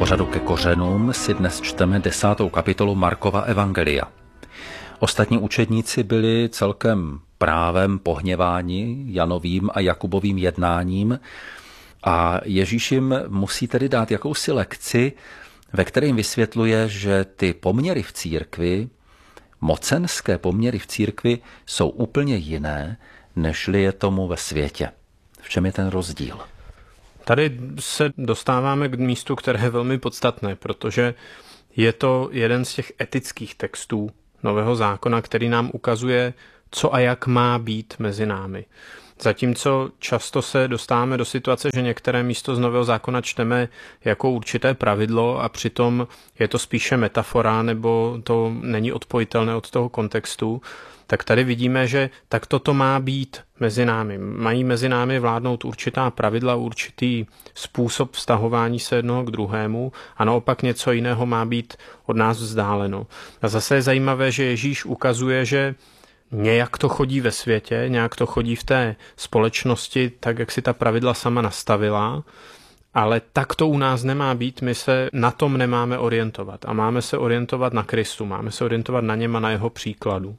pořadu Ke kořenům si dnes čteme 10. kapitolu Markova evangelia. Ostatní učedníci byli celkem právem pohněváni Janovým a Jakubovým jednáním a Ježíš jim musí tedy dát jakousi lekci, ve které jim vysvětluje, že ty poměry v církvi, mocenské poměry v církvi jsou úplně jiné, nežli je tomu ve světě. V čem je ten rozdíl? Tady se dostáváme k místu, které je velmi podstatné, protože je to jeden z těch etických textů Nového zákona, který nám ukazuje, co a jak má být mezi námi. Zatímco často se dostáváme do situace, že některé místo z Nového zákona čteme jako určité pravidlo a přitom je to spíše metafora nebo to není odpojitelné od toho kontextu, tak tady vidíme, že takto to má být mezi námi. Mají mezi námi vládnout určitá pravidla, určitý způsob vztahování se jednoho k druhému a naopak něco jiného má být od nás vzdáleno. A zase je zajímavé, že Ježíš ukazuje, že nějak to chodí ve světě, nějak to chodí v té společnosti, tak jak si ta pravidla sama nastavila, ale tak to u nás nemá být, my se na tom nemáme orientovat a máme se orientovat na Kristu, máme se orientovat na něm a na jeho příkladu.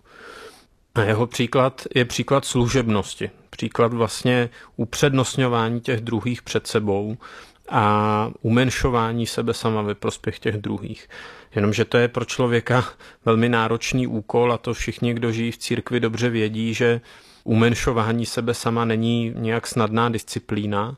A jeho příklad je příklad služebnosti, příklad vlastně upřednostňování těch druhých před sebou a umenšování sebe sama ve prospěch těch druhých. Jenomže to je pro člověka velmi náročný úkol a to všichni, kdo žijí v církvi, dobře vědí, že umenšování sebe sama není nějak snadná disciplína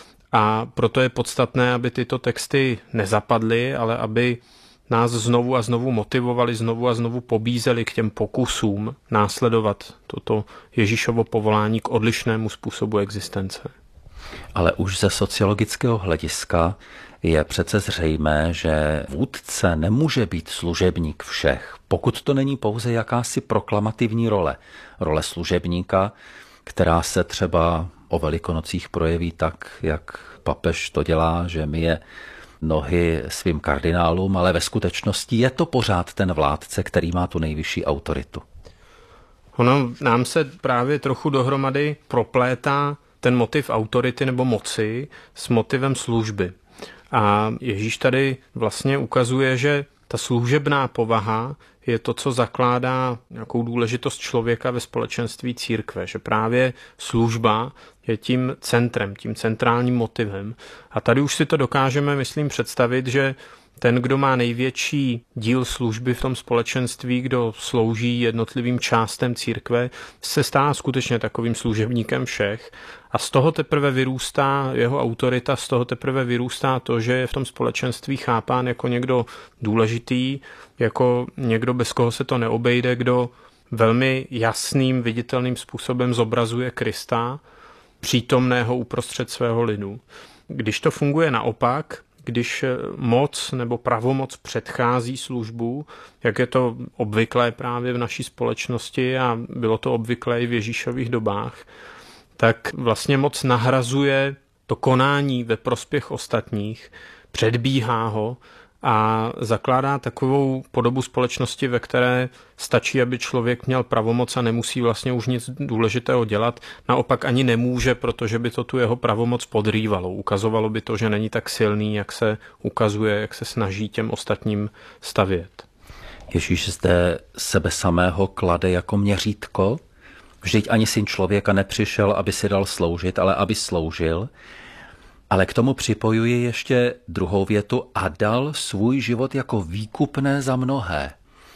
a proto je podstatné, aby tyto texty nezapadly, ale aby nás znovu a znovu motivovali, znovu a znovu pobízeli k těm pokusům následovat toto Ježíšovo povolání k odlišnému způsobu existence. Ale už ze sociologického hlediska je přece zřejmé, že vůdce nemůže být služebník všech, pokud to není pouze jakási proklamativní role. Role služebníka, která se třeba o Velikonocích projeví tak, jak papež to dělá, že myje nohy svým kardinálům, ale ve skutečnosti je to pořád ten vládce, který má tu nejvyšší autoritu. Ono nám se právě trochu dohromady proplétá ten motiv autority nebo moci s motivem služby. A Ježíš tady vlastně ukazuje, že ta služebná povaha je to, co zakládá nějakou důležitost člověka ve společenství církve, že právě služba je tím centrem, tím centrálním motivem. A tady už si to dokážeme, myslím, představit, že ten, kdo má největší díl služby v tom společenství, kdo slouží jednotlivým částem církve, se stává skutečně takovým služebníkem všech. A z toho teprve vyrůstá jeho autorita, z toho teprve vyrůstá to, že je v tom společenství chápán jako někdo důležitý, jako někdo, bez koho se to neobejde, kdo velmi jasným, viditelným způsobem zobrazuje Krista, přítomného uprostřed svého lidu. Když to funguje naopak, když moc nebo pravomoc předchází službu, jak je to obvyklé právě v naší společnosti a bylo to obvyklé i v Ježíšových dobách, tak vlastně moc nahrazuje to konání ve prospěch ostatních, předbíhá ho a zakládá takovou podobu společnosti, ve které stačí, aby člověk měl pravomoc a nemusí vlastně už nic důležitého dělat. Naopak ani nemůže, protože by to tu jeho pravomoc podrývalo. Ukazovalo by to, že není tak silný, jak se ukazuje, jak se snaží těm ostatním stavět. Ježíš zde sebe samého klade jako měřítko. Vždyť ani syn člověka nepřišel, aby si dal sloužit, ale aby sloužil. Ale k tomu připojuji ještě druhou větu a dal svůj život jako výkupné za mnohé.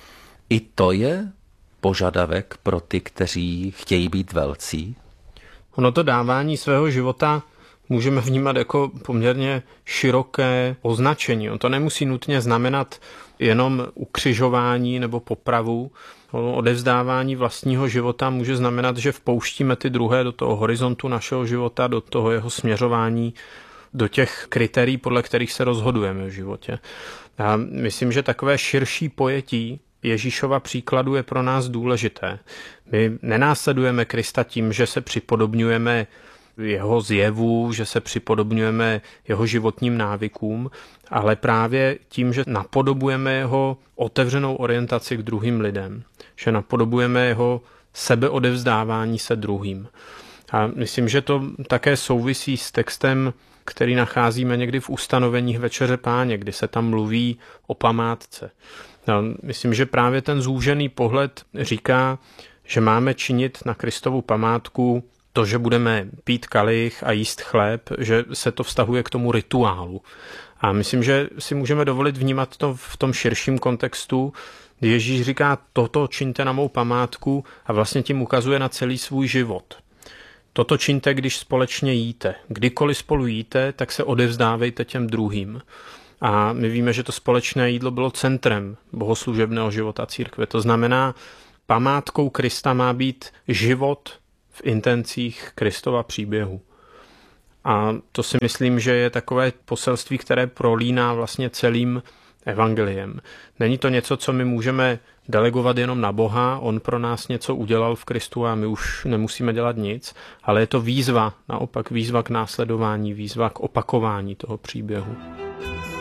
I to je požadavek pro ty, kteří chtějí být velcí? Ono to dávání svého života můžeme vnímat jako poměrně široké označení. On to nemusí nutně znamenat jenom ukřižování nebo popravu. Odevzdávání vlastního života může znamenat, že vpouštíme ty druhé do toho horizontu našeho života, do toho jeho směřování, do těch kritérií, podle kterých se rozhodujeme v životě. A myslím, že takové širší pojetí Ježíšova příkladu je pro nás důležité. My nenásledujeme Krista tím, že se připodobňujeme jeho zjevu, že se připodobňujeme jeho životním návykům, ale právě tím, že napodobujeme jeho otevřenou orientaci k druhým lidem, že napodobujeme jeho sebeodevzdávání se druhým. A myslím, že to také souvisí s textem, který nacházíme někdy v ustanoveních Večeře Páně, kdy se tam mluví o památce. No, myslím, že právě ten zúžený pohled říká, že máme činit na Kristovu památku to, že budeme pít kalich a jíst chléb, že se to vztahuje k tomu rituálu. A myslím, že si můžeme dovolit vnímat to v tom širším kontextu, kdy Ježíš říká, toto čiňte na mou památku a vlastně tím ukazuje na celý svůj život. Toto čiňte, když společně jíte. Kdykoliv spolu jíte, tak se odevzdávejte těm druhým. A my víme, že to společné jídlo bylo centrem bohoslužebného života církve. To znamená, památkou Krista má být život v intencích Kristova příběhu. A to si myslím, že je takové poselství, které prolíná vlastně celým evangeliem. Není to něco, co my můžeme delegovat jenom na Boha, on pro nás něco udělal v Kristu a my už nemusíme dělat nic, ale je to výzva, naopak výzva k následování, výzva k opakování toho příběhu.